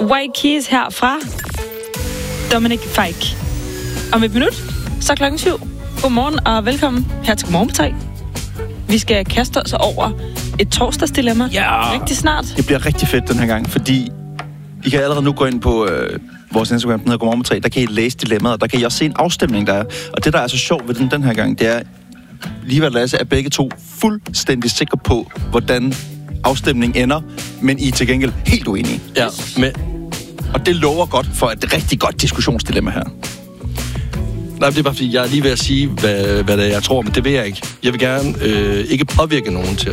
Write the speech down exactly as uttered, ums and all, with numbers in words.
White Keys her fra Dominic Fike. Om et minut, så klokken syv. Godmorgen og velkommen her til Godmorgen på tre. Vi skal kaste os over et torsdagsdilemma. Ja. Rigtig snart. Det bliver rigtig fedt den her gang, fordi I kan allerede nu gå ind på øh, vores Instagram, den hedder Godmorgen på tre. Der kan I læse dilemmaet, og der kan I også se en afstemning, der er. Og det, der er så sjovt ved den den her gang, det er, Liva og Lasse er begge to fuldstændig sikre på, hvordan afstemningen ender, men I er til gengæld helt uenige. Ja, men... Og det lover godt for et rigtig godt diskussionsdilemma her. Nej, det er bare fordi, jeg er lige ved at sige, hvad, hvad det er, jeg tror, men det vil jeg ikke. Jeg vil gerne øh, ikke påvirke nogen til